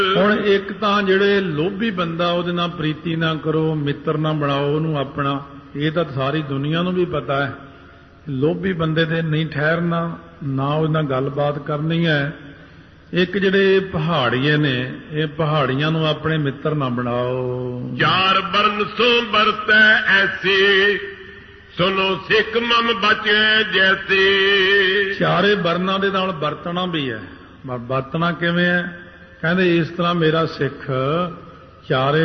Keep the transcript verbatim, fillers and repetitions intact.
ਹੁਣ ਇੱਕ ਤਾਂ ਜਿਹੜੇ ਲੋਭੀ ਬੰਦਾ ਉਹਦੇ ਨਾਲ ਪ੍ਰੀਤੀ ਨਾ ਕਰੋ, ਮਿੱਤਰ ਨਾ ਬਣਾਓ ਉਹਨੂੰ ਆਪਣਾ। ਇਹ ਤਾਂ ਸਾਰੀ ਦੁਨੀਆ ਨੂੰ ਵੀ ਪਤਾ ਹੈ। ਲੋਭੀ ਬੰਦੇ ਦੇ ਨਹੀਂ ਠਹਿਰਨਾ, ਨਾ ਉਹਦੇ ਨਾਲ ਗੱਲਬਾਤ ਕਰਨੀ ਹੈ। ਇੱਕ ਜਿਹੜੇ ਪਹਾੜੀਏ ਨੇ, ਇਹ ਪਹਾੜੀਆਂ ਨੂੰ ਆਪਣੇ ਮਿੱਤਰ ਨਾ ਬਣਾਓ। ਚਾਰ ਬਰਨ ਸੋ ਵਰਤੈ ਐਸੀ, ਸੁਨੋ ਸਿੱਖ ਮਮ ਬਚੇ ਜੈਸੀ। ਚਾਰੇ ਵਰਨਾਂ ਦੇ ਨਾਲ ਵਰਤਣਾ ਵੀ ਹੈ। ਵਰਤਣਾ ਕਿਵੇਂ ਹੈ? ਕਹਿੰਦੇ ਇਸ ਤਰ੍ਹਾਂ ਮੇਰਾ ਸਿੱਖ ਚਾਰੇ